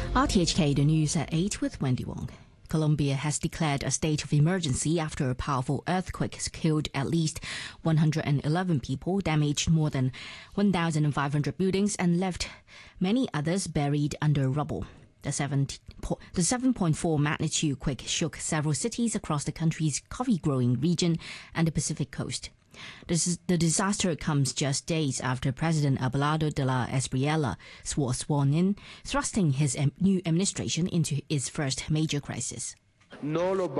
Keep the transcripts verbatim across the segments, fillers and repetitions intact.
R T H K, the news at eight with Wendy Wong. Colombia has declared a state of emergency after a powerful earthquake killed at least one hundred eleven people, damaged more than one thousand five hundred buildings, and left many others buried under rubble. The seven point four magnitude quake shook several cities across the country's coffee-growing region and the Pacific coast. This, the disaster comes just days after President Abelardo de la Espriella was sworn in, thrusting his new administration into its first major crisis. We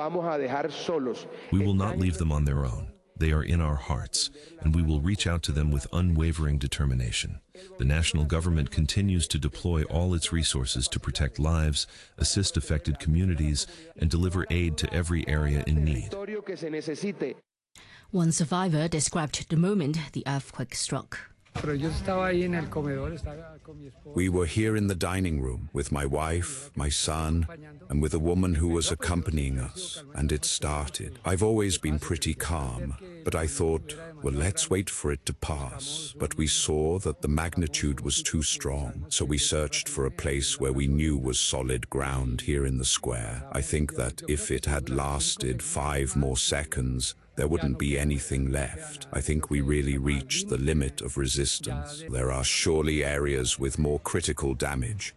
will not leave them on their own. They are in our hearts, and we will reach out to them with unwavering determination. The national government continues to deploy all its resources to protect lives, assist affected communities, and deliver aid to every area in need. One survivor described the moment the earthquake struck. We were here in the dining room with my wife, my son, and with a woman who was accompanying us, and it started. I've always been pretty calm, but I thought, well, let's wait for it to pass. But we saw that the magnitude was too strong, so we searched for a place where we knew was solid ground here in the square. I think that if it had lasted five more seconds, there wouldn't be anything left. I think we really reached the limit of resistance. There are surely areas with more critical damage.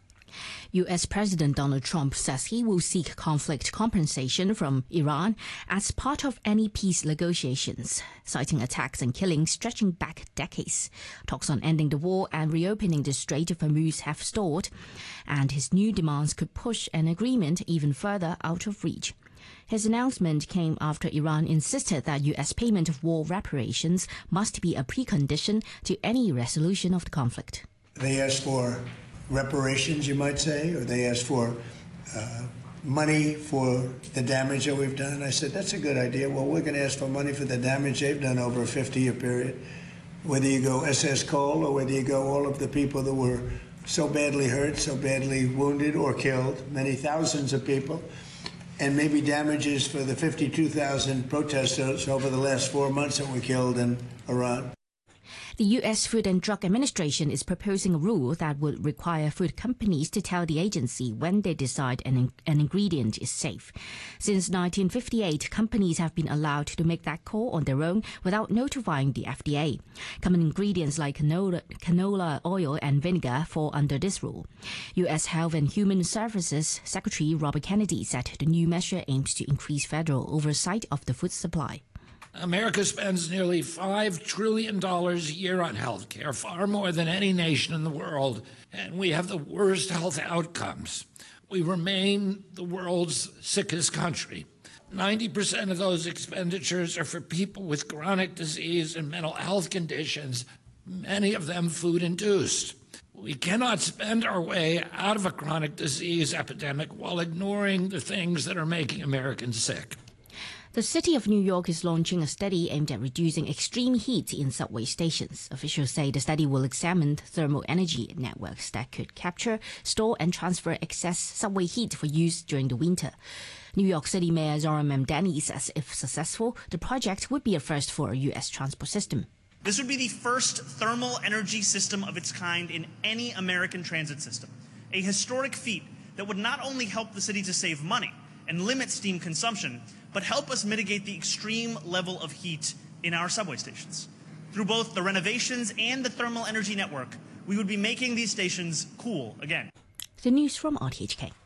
U S President Donald Trump says he will seek conflict compensation from Iran as part of any peace negotiations, citing attacks and killings stretching back decades. Talks on ending the war and reopening the Strait of Hormuz have stalled, and his new demands could push an agreement even further out of reach. His announcement came after Iran insisted that U S payment of war reparations must be a precondition to any resolution of the conflict. They asked for reparations, you might say, or they asked for uh, money for the damage that we've done. I said, that's a good idea. Well, we're going to ask for money for the damage they've done over a fifty-year period. Whether you go S S Cole or whether you go all of the people that were so badly hurt, so badly wounded or killed, many thousands of people, and maybe damages for the fifty-two thousand protesters over the last four months that were killed in Iran. The U S Food and Drug Administration is proposing a rule that would require food companies to tell the agency when they decide an, an ingredient is safe. Since nineteen fifty-eight, companies have been allowed to make that call on their own without notifying the F D A. Common ingredients like canola, canola oil and vinegar fall under this rule. U S Health and Human Services Secretary Robert Kennedy said the new measure aims to increase federal oversight of the food supply. America spends nearly five trillion dollars a year on health care, far more than any nation in the world, and we have the worst health outcomes. We remain the world's sickest country. ninety percent of those expenditures are for people with chronic disease and mental health conditions, many of them food-induced. We cannot spend our way out of a chronic disease epidemic while ignoring the things that are making Americans sick. The city of New York is launching a study aimed at reducing extreme heat in subway stations. Officials say the study will examine thermal energy networks that could capture, store and transfer excess subway heat for use during the winter. New York City Mayor Zohran Mamdani says if successful, the project would be a first for a U S transport system. This would be the first thermal energy system of its kind in any American transit system, a historic feat that would not only help the city to save money and limit steam consumption, but help us mitigate the extreme level of heat in our subway stations. Through both the renovations and the thermal energy network, we would be making these stations cool again. The news from R T H K.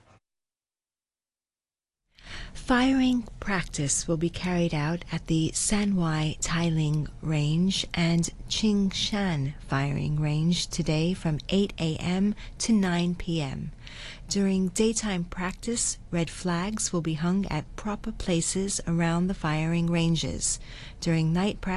Firing practice will be carried out at the Sanwai Tailing Range and Qingshan Firing Range today from eight a m to nine p m During daytime practice, red flags will be hung at proper places around the firing ranges. During night practice,